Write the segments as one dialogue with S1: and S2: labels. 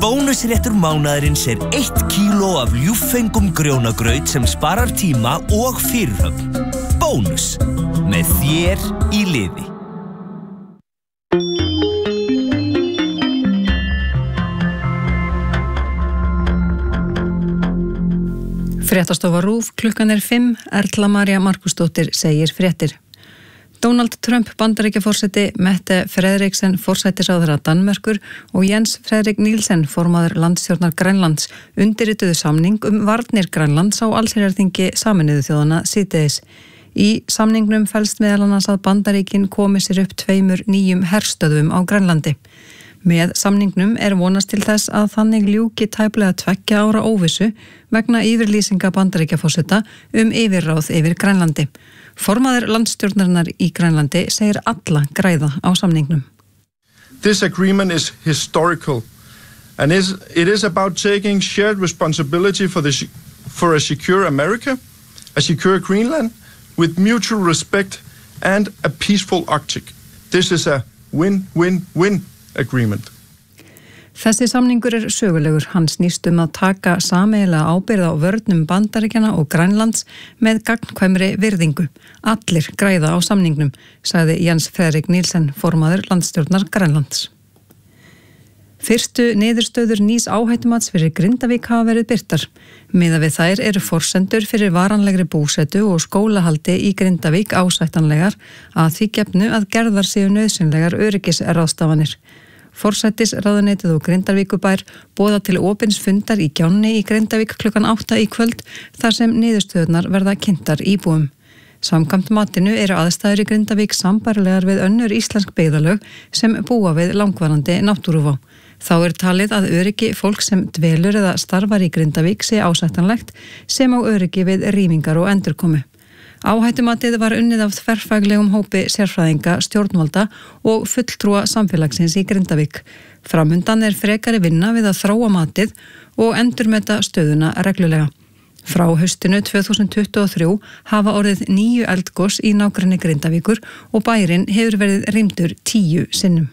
S1: Bónusréttur mánaðarins 1 kíló af ljúffengum grjónagraut sem sparar tíma og fyrirhöfn. Bónus, með þér í liði.
S2: Fréttastofa RÚV, klukkan 5, Erla María Markusdóttir segir fréttir. Donald Trump Bandaríkjaforseti, Mette Frederiksen forsætisráðherra Danmerkur og Jens Frederik Nielsen formaður landsstjórnar Grænlands undirrituðu samning varnir Grænlands á allsherjarþingi Sameinuðu þjóðanna síðdegis. Í samningnum felst meðal annars að Bandaríkin komi sér upp 2 nýjum herstöðvum á Grænlandi. Með samningnum vonast til þess að þannig ljúki tæplega 2 ára óvissu vegna yfirlýsinga Bandaríkjaforseta yfirráð yfir Grænlandi. Formaður landsstjórnarinnar í Grænlandi segir alla græða á samningnum.
S3: This agreement is historical and it is about taking shared responsibility for a secure America, a secure Greenland with mutual respect and a peaceful Arctic. This is a win-win-win agreement.
S2: Þessi samningur sögulegur, hann snýst að taka sameiginlega ábyrgð á vörnum Bandaríkjanna og Grænlands með gagnkvæmri virðingu. Allir græða á samningnum, sagði Jens Frederik Nielsen, formaður landsstjórnar Grænlands. Fyrstu niðurstöður nýs áhættumats fyrir Grindavík hafa verið birtar. Miðað við þær forsendur fyrir varanlegri búsetu og skólahaldi í Grindavík ásættanlegar að því gefnu að gerðar séu nauðsynlegar öryggisráðstafanir. Forsætisráðuneytið og Grindavíkurbær boða til opins fundar í Gjánni í Grindavík klukkan 8 í kvöld þar sem niðurstöðurnar verða kynntar íbúum. Samkvæmt matinu aðstæður í Grindavík sambærilegar við önnur íslensk byggðarlög sem búa við langvarandi náttúruvá. Þá talið að öryggi fólk sem dvelur eða starfar í Grindavík sé ásættanlegt sem á öryggi við rýmingar og endurkomu. Áhættumatið var unnið af þverfaglegum hópi sérfræðinga, stjórnvalda og fulltrúa samfélagsins í Grindavík. Framundan frekari vinna við að þróa matið og endurmeta stöðuna reglulega. Frá haustinu 2023 hafa orðið 9 eldgos í nágrenni Grindavíkur og bærinn hefur verið rýmdur 10 sinnum.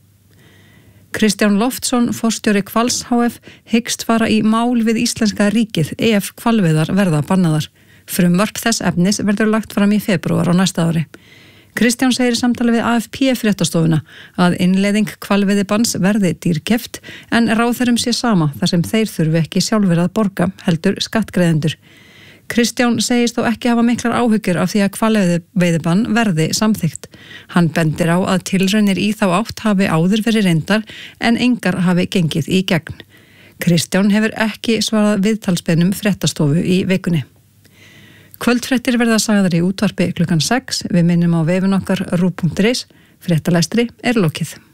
S2: Kristján Loftsson, forstjóri Hvals HF, hyggst fara í mál við Íslenska ríkið ef hvalveiðar verða bannaðar. Frumvarp þess efnis verður lagt fram í febrúar á næsta ári. Kristján segir í samtali við AFP fréttastofuna að innleiðing hvalveiðibanns verði dýrkeypt en ráðherrum sé sama þar sem þeir þurfi ekki sjálfir að borga, heldur skattgreiðendur. Kristján segist þó ekki hafa miklar áhyggjur af því að hvalveiðibann verði samþykkt. Hann bendir á að tilraunir í þá átt hafi áður verið reyndar en engar hafi gengið í gegn. Kristján hefur ekki svarað viðtalsbeiðnum fréttastofu í vikunni. Kvöldfréttir verða sagðar í útvarpi klukkan 6. Við minnum á vefinn okkar rúv.is. Fréttalestri lokið.